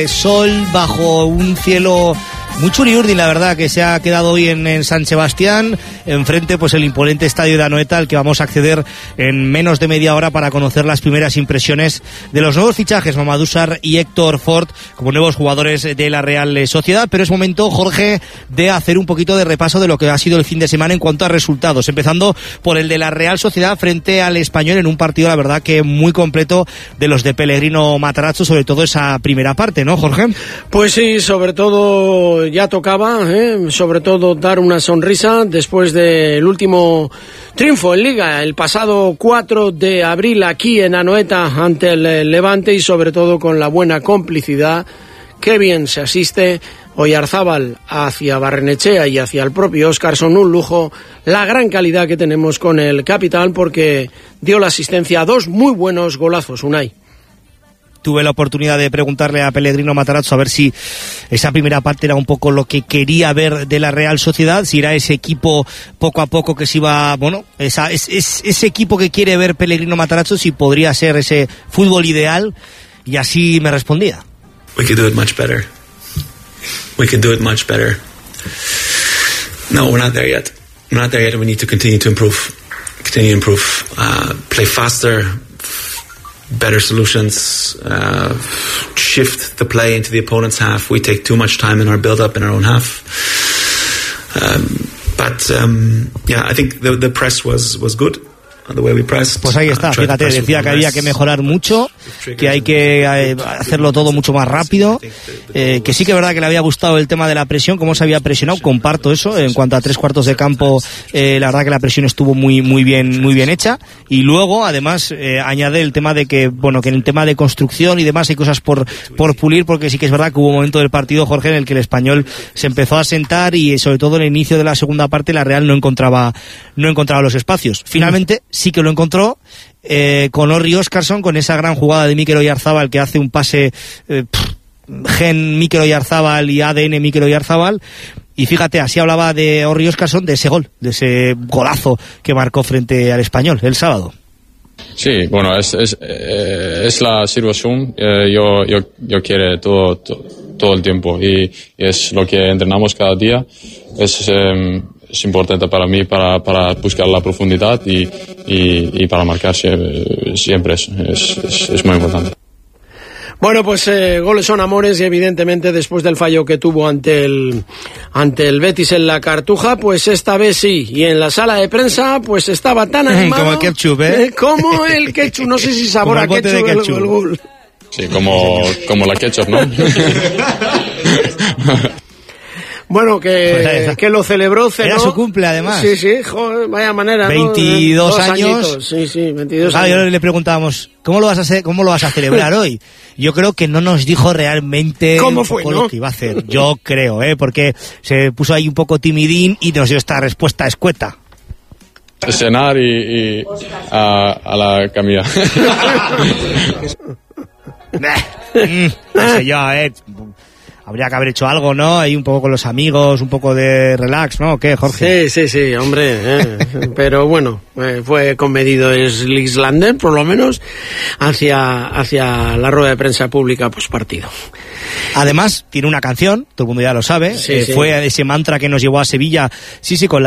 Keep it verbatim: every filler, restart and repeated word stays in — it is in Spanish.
Sol bajo un cielo muy churiurdin, la verdad, que se ha quedado hoy en, en San Sebastián. Enfrente, pues el imponente estadio de Anoeta, al que vamos a acceder en menos de media hora para conocer las primeras impresiones de los nuevos fichajes, Mamadou Sarr y Héctor Ford, como nuevos jugadores de la Real Sociedad. Pero es momento, Jorge, de hacer un poquito de repaso de lo que ha sido el fin de semana en cuanto a resultados, empezando por el de la Real Sociedad frente al Español, en un partido, la verdad, que muy completo de los de Pellegrino Matarazzo, sobre todo esa primera parte, ¿no, Jorge? Pues sí, sobre todo ya tocaba, ¿eh? sobre todo dar una sonrisa después del último triunfo en Liga, el pasado cuatro de abril aquí en Anoeta ante el Levante, y sobre todo con la buena complicidad. Qué bien se asiste Oyarzábal hacia Barrenechea y hacia el propio Óscarson, un lujo la gran calidad que tenemos con el capitán, porque dio la asistencia a dos muy buenos golazos, Unai. Tuve la oportunidad de preguntarle a Pellegrino Matarazzo a ver si esa primera parte era un poco lo que quería ver de la Real Sociedad, si era ese equipo poco a poco que se iba, bueno, esa, es, es, ese equipo que quiere ver Pellegrino Matarazzo, si podría ser ese fútbol ideal, y así me respondía. We could do it much better. We could do it much better. No, we're not there yet. We're not there yet. We need to continue to improve. Continue to improve. Uh, play faster. Better solutions, uh, shift the play into the opponent's half. We take too much time in our build-up in our own half. Um, but, um, yeah, I think the, the press was, was good. Pues ahí está, fíjate, decía que había que mejorar mucho, que hay que eh, hacerlo todo mucho más rápido, eh, que sí que es verdad que le había gustado el tema de la presión, cómo se había presionado, comparto eso. En cuanto a tres cuartos de campo, eh, la verdad que la presión estuvo muy muy bien muy bien hecha, y luego además eh, añade el tema de que, bueno, que en el tema de construcción y demás hay cosas por por pulir, porque sí que es verdad que hubo un momento del partido, Jorge, en el que el Español se empezó a sentar, y sobre todo en el inicio de la segunda parte la Real no encontraba no encontraba los espacios. Finalmente sí que lo encontró, eh, con Orri Óscarson, con esa gran jugada de Mikel Oyarzábal, que hace un pase eh, pff, gen Mikel Oyarzábal y A D N Mikel Oyarzábal. Y fíjate, así hablaba de Orri Óscarson, de ese gol, de ese golazo que marcó frente al Español el sábado. Sí, bueno, es es, eh, es la situación, eh, yo, yo, yo quiero todo, todo, todo el tiempo, y, y es lo que entrenamos cada día. Es eh, es importante para mí para, para buscar la profundidad y, y, y para marcar siempre, siempre es, es, es muy importante. Bueno, pues eh, goles son amores, y evidentemente después del fallo que tuvo ante el ante el Betis en la Cartuja, pues esta vez sí, y en la sala de prensa pues estaba tan animado como el ketchup, ¿eh? eh como el ketchup, no sé si sabor a ketchup, ketchup. El, el gol. Sí, como, como la ketchup, ¿no? Bueno, que, pues que lo celebró, cenó. Era su cumple, además. Sí, sí, joder, vaya manera, veintidós ¿no? años. Añitos. Sí, sí, veintidós ah, años. Yo le preguntábamos, ¿cómo lo vas a hacer, cómo lo vas a celebrar hoy? Yo creo que no nos dijo realmente ¿Cómo fue, no? lo que iba a hacer. Yo creo, ¿eh? Porque se puso ahí un poco timidín y nos dio esta respuesta escueta. Cenar y, y a, a la camilla. No sé yo, ¿eh? Habría que haber hecho algo, ¿no? Ahí un poco con los amigos, un poco de relax, ¿no? ¿O qué, Jorge? Sí, sí, sí, hombre. Eh. Pero bueno, eh, fue comedido es Islander, por lo menos, hacia, hacia la rueda de prensa pública postpartido. Además, tiene una canción, todo el mundo ya lo sabe. Sí, eh, sí. Fue ese mantra que nos llevó a Sevilla, sí, sí, con la